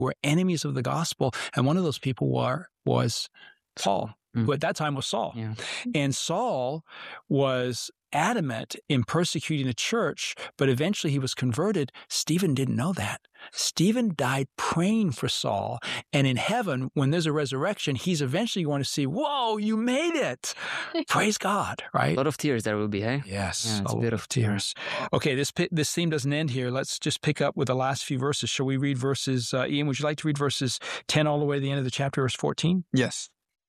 were enemies of the gospel. And one of those people was Paul, who at that time was Saul. Yeah. And Saul was adamant in persecuting the church, but eventually he was converted. Stephen didn't know that. Stephen died praying for Saul. And in heaven, when there's a resurrection, he's eventually going to see, whoa, you made it. Praise God, right? A lot of tears there will be, hey? Yes, Yeah, it's a lot of tears. Okay, this theme doesn't end here. Let's just pick up with the last few verses. Shall we read verses, Ian, would you like to read verses 10 all the way to the end of the chapter, verse 14? Yes.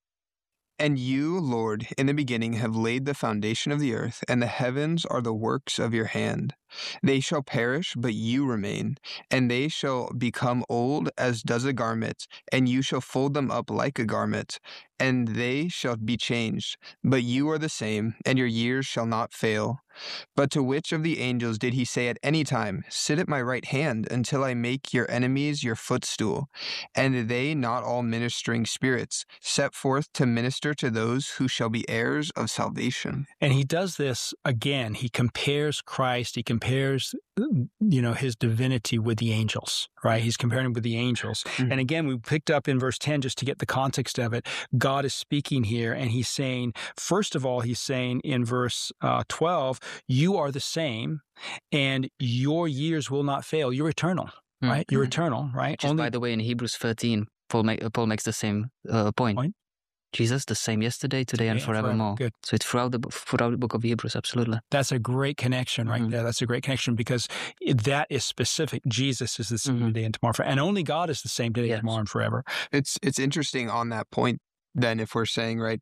And you, Lord, in the beginning have laid the foundation of the earth, and the heavens are the works of your hand. They shall perish, but you remain, and they shall become old as does a garment, and you shall fold them up like a garment, and they shall be changed. But you are the same, and your years shall not fail. But to which of the angels did he say at any time, sit at my right hand until I make your enemies your footstool? And they not all ministering spirits, set forth to minister to those who shall be heirs of salvation? And he does this again. He compares Christ. He compares, his divinity with the angels, right? He's comparing him with the angels. And again, we picked up in verse 10, just to get the context of it, God is speaking here, and he's saying, first of all, he's saying in verse 12, you are the same, and your years will not fail. You're eternal, right? You're eternal, right? Just by the way, in Hebrews 13, Paul makes the same point. Jesus, the same yesterday, today, and forevermore. Good. So it's throughout the book of Hebrews, absolutely. That's a great connection right there. That's a great connection because that is specific. Jesus is the same today and tomorrow, and only God is the same today, tomorrow, and forever. It's interesting on that point. Then if we're saying, right,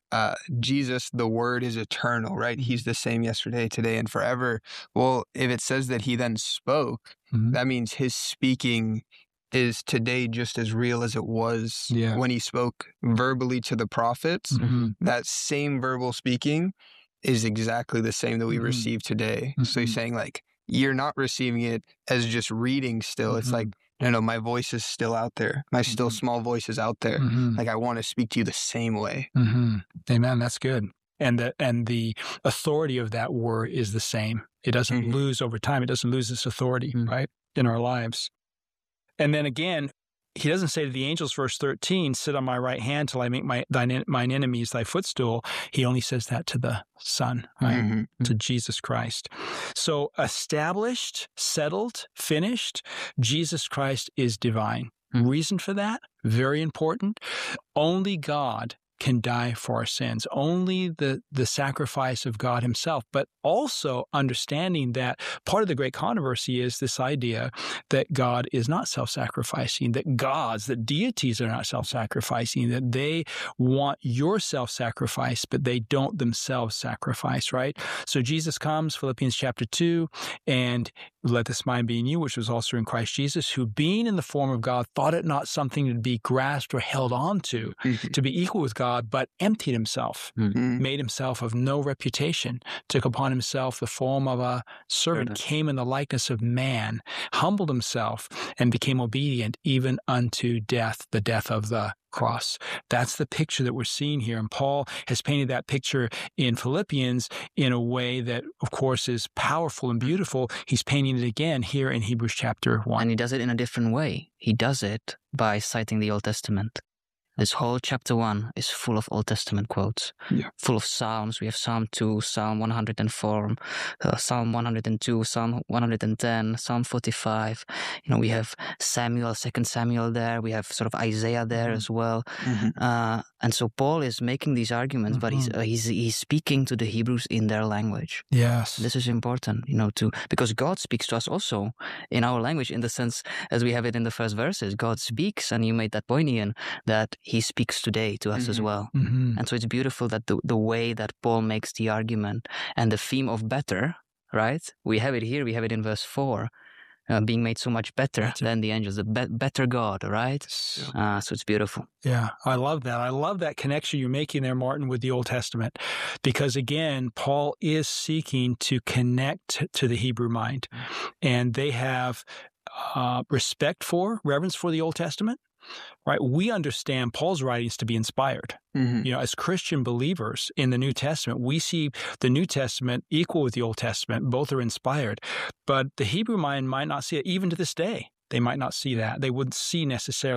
Jesus, the Word is eternal, right? He's the same yesterday, today, and forever. Well, if it says that he then spoke, that means his speaking is today just as real as it was when he spoke verbally to the prophets. That same verbal speaking is exactly the same that we receive today. So he's saying, like, you're not receiving it as just reading still. It's like, no, my voice is still out there. My still small voice is out there. Like, I want to speak to you the same way. Amen. That's good. And the authority of that word is the same. It doesn't lose over time. It doesn't lose its authority, right, in our lives. And then again, he doesn't say to the angels, verse 13, sit on my right hand till I make mine enemies thy footstool. He only says that to the Son, right? To Jesus Christ. So established, settled, finished, Jesus Christ is divine. Reason for that, very important. Only God can die for our sins. Only the sacrifice of God himself, but also understanding that part of the great controversy is this idea that God is not self-sacrificing, that deities are not self-sacrificing, that they want your self-sacrifice, but they don't themselves sacrifice, right? So Jesus comes, Philippians chapter 2, and let this mind be in you, which was also in Christ Jesus, who being in the form of God, thought it not something to be grasped or held on to be equal with God, but emptied himself, made himself of no reputation, took upon himself the form of a servant, came in the likeness of man, humbled himself, and became obedient even unto death, the death of the cross. That's the picture that we're seeing here. And Paul has painted that picture in Philippians in a way that, of course, is powerful and beautiful. He's painting it again here in Hebrews chapter 1. And he does it in a different way. He does it by citing the Old Testament. This whole chapter 1 is full of Old Testament quotes, full of Psalms. We have Psalm 2, Psalm 104, Psalm 102, Psalm 110, Psalm 45. We have Samuel, 2 Samuel there. We have sort of Isaiah there as well. And so Paul is making these arguments, but he's speaking to the Hebrews in their language. Yes. This is important, because God speaks to us also in our language, in the sense as we have it in the first verses. God speaks, and you made that point, Ian, that he speaks today to us as well. And so it's beautiful that the way that Paul makes the argument and the theme of better, right? We have it here, we have it in verse 4, being made so much better than the angels, the better God, right? So it's beautiful. Yeah, I love that. I love that connection you're making there, Martin, with the Old Testament. Because again, Paul is seeking to connect to the Hebrew mind. And they have reverence for the Old Testament. Right? We understand Paul's writings to be inspired. As Christian believers in the New Testament, we see the New Testament equal with the Old Testament. Both are inspired. But the Hebrew mind might not see it even to this day. they might not see that. They wouldn't see necessarily